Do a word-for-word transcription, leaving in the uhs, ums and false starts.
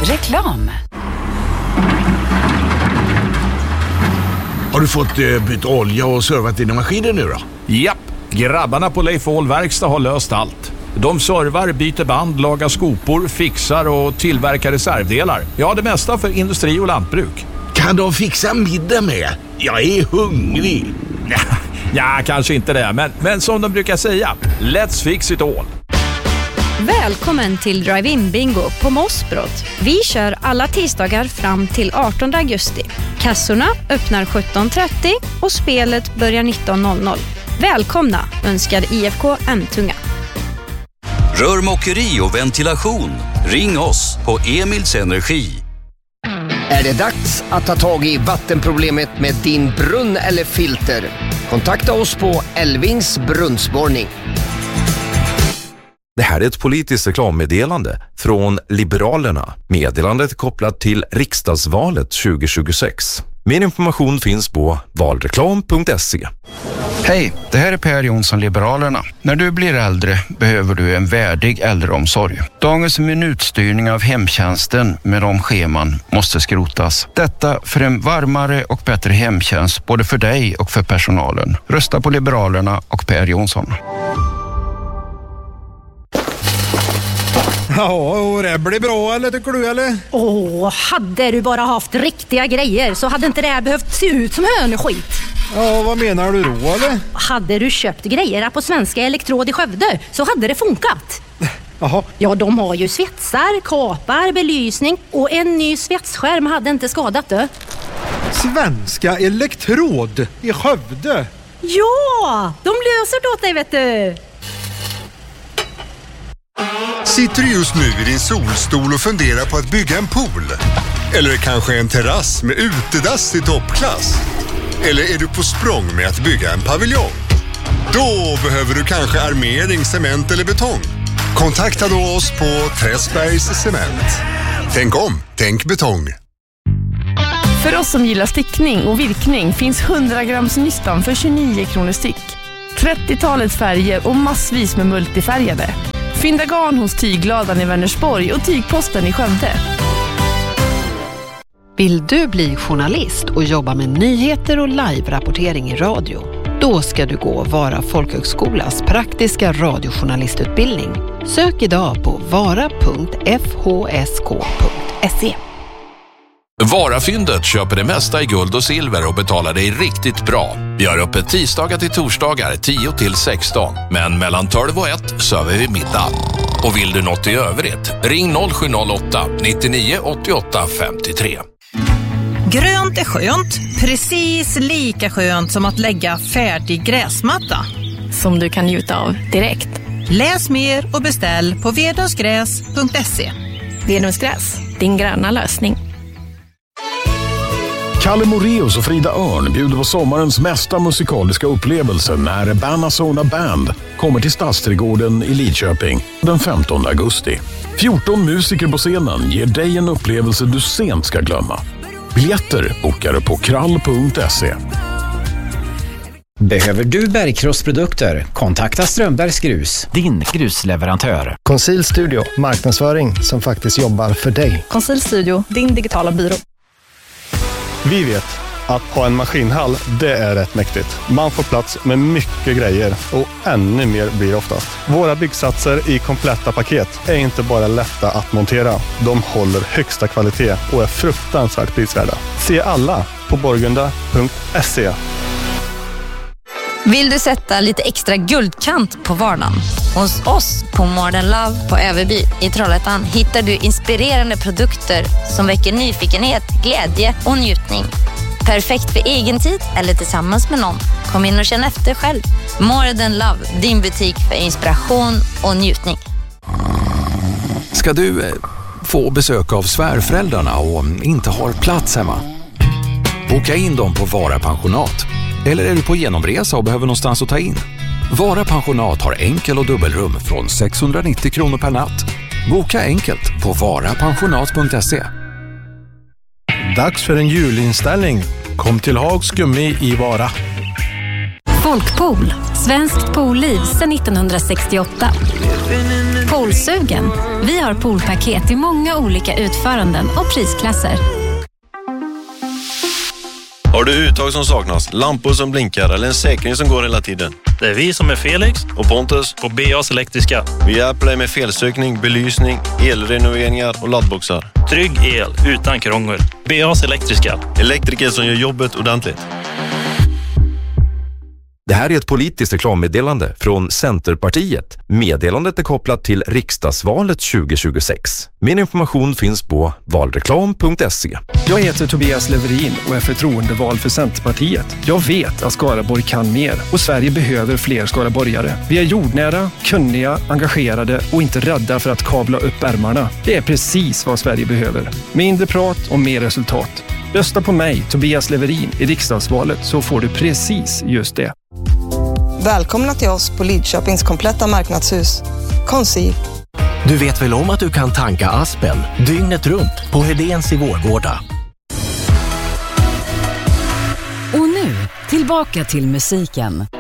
Reklam. Har du fått eh, bytt olja och servat dina maskiner nu då? Japp, grabbarna på Leif Ahl Verkstad har löst allt. De servar, byter band, lagar skopor, fixar och tillverkar reservdelar. Ja, det mesta för industri och lantbruk. Kan de fixa middag med? Jag är hungrig. Ja, kanske inte det, men, men som de brukar säga, let's fix it all. Välkommen till Drive-In Bingo på Mossbrott. Vi kör alla tisdagar fram till artonde augusti. Kassorna öppnar sjutton trettio och spelet börjar nitton noll noll. Välkomna, önskar I F K M-tunga. Rörmokeri och ventilation. Ring oss på Emils Energi. Är det dags att ta tag i vattenproblemet med din brunn eller filter? Kontakta oss på Elvings brunnsborrning. Det här är ett politiskt reklammeddelande från Liberalerna. Meddelandet är kopplat till riksdagsvalet tjugo tjugosex. Mer information finns på valreklam punkt se. Hej, det här är Per Jonsson, Liberalerna. När du blir äldre behöver du en värdig äldreomsorg. Dagens minutstyrning av hemtjänsten med de scheman måste skrotas. Detta för en varmare och bättre hemtjänst både för dig och för personalen. Rösta på Liberalerna och Per Jonsson. Ja, och det blir bra, eller tycker du, eller? Åh, hade du bara haft riktiga grejer så hade inte det här behövt se ut som hönskit. Ja, vad menar du då, eller? Hade du köpt grejer på Svenska Elektrod i Skövde så hade det funkat. Jaha. Ja, de har ju svetsar, kapar, belysning och en ny svetsskärm hade inte skadat det. Svenska Elektrod i Skövde? Ja, de löser det åt dig, vet du. Sitter du just nu i din solstol och funderar på att bygga en pool? Eller kanske en terrass med utedass i toppklass? Eller är du på språng med att bygga en paviljong? Då behöver du kanske armering, cement eller betong. Kontakta då oss på Träsbergs Cement. Tänk om, tänk betong. För oss som gillar stickning och virkning finns hundra grams nystan för tjugonio kronor styck. trettiotalet färger och massvis med multifärgade. Fynda garn hos Tygladan i Vänersborg och Tygposten i Skövde. Vill du bli journalist och jobba med nyheter och live-rapportering i radio? Då ska du gå Vara folkhögskolas praktiska radiojournalistutbildning. Sök idag på vara punkt f h s k punkt se. Varafyndet köper det mesta i guld och silver och betalar dig riktigt bra. Vi har öppet tisdagar till torsdagar tio till sexton, men mellan tolv och ett söver vi middag. Och vill du något i övrigt, ring noll sju noll åtta nittionio åttioåtta femtiotre. Grönt är skönt, precis lika skönt som att lägga färdig gräsmatta. Som du kan njuta av direkt. Läs mer och beställ på vedungsgräs punkt se. Vedungsgräs, din gröna lösning. Kalle Moreus och Frida Örn bjuder på sommarens mesta musikaliska upplevelse när Banazona Band kommer till Stadsträdgården i Lidköping den femtonde augusti. fjorton musiker på scenen ger dig en upplevelse du sent ska glömma. Biljetter bokar du på krall punkt se. Behöver du bergkrossprodukter? Kontakta Strömbergs Grus, din grusleverantör. Conceal Studio, marknadsföring som faktiskt jobbar för dig. Conceal Studio, din digitala byrå. Vi vet att ha en maskinhall, det är rätt mäktigt. Man får plats med mycket grejer och ännu mer blir oftast. Våra byggsatser i kompletta paket är inte bara lätta att montera. De håller högsta kvalitet och är fruktansvärt prisvärda. Se alla på borgunda punkt se. Vill du sätta lite extra guldkant på vardagen? Hos oss på Modern Love på Överby i Trollhättan hittar du inspirerande produkter som väcker nyfikenhet, glädje och njutning. Perfekt för egen tid eller tillsammans med någon. Kom in och känn efter själv. Modern Love, din butik för inspiration och njutning. Ska du eh, få besök av svärföräldrarna och inte har plats hemma? Boka in dem på Vara pensionat. Eller är du på genomresa och behöver någonstans att ta in? Vara pensionat har enkel- och dubbelrum från sexhundranittio kronor per natt. Boka enkelt på vara pensionat punkt se. Dags för en julinställning. Kom till Hags Gummi i Vara. Folkpool. Svenskt poolliv sedan nittonhundrasextioåtta. Poolsugen. Vi har poolpaket i många olika utföranden och prisklasser. Har du uttag som saknas, lampor som blinkar eller en säkring som går hela tiden? Det är vi som är Felix och Pontus på B A's Elektriska. Vi hjälper dig med felsökning, belysning, elrenoveringar och laddboxar. Trygg el utan krångel. B A's Elektriska. Elektriker som gör jobbet ordentligt. Det här är ett politiskt reklammeddelande från Centerpartiet. Meddelandet är kopplat till riksdagsvalet tjugohundratjugosex. Min information finns på valreklam punkt se. Jag heter Tobias Leverin och är förtroendevald för Centerpartiet. Jag vet att Skaraborg kan mer och Sverige behöver fler skaraborgare. Vi är jordnära, kunniga, engagerade och inte rädda för att kavla upp ärmarna. Det är precis vad Sverige behöver. Mindre prat och mer resultat. Rösta på mig, Tobias Leverin, i riksdagsvalet så får du precis just det. Välkomna till oss på Lidköpings kompletta marknadshus. Konsi. Du vet väl om att du kan tanka Aspen dygnet runt på Hedéns i Vårgårda. Och nu, tillbaka till musiken.